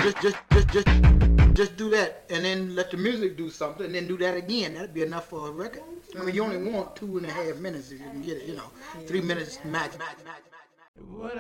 Just do that, and then let the music do something, and then do that again. That'd be enough for a record. I mean, you only want 2.5 minutes if you can get it. 3 minutes max.